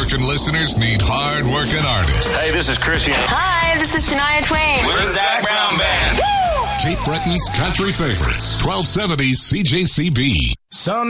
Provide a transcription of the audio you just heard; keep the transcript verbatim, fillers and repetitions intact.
hard-working listeners need hard-working artists. Hey, this is Chrissy. Hi, this is Shania Twain. We're the Zach Brown Band. Cape Breton's country favorites, twelve seventy C J C B. Some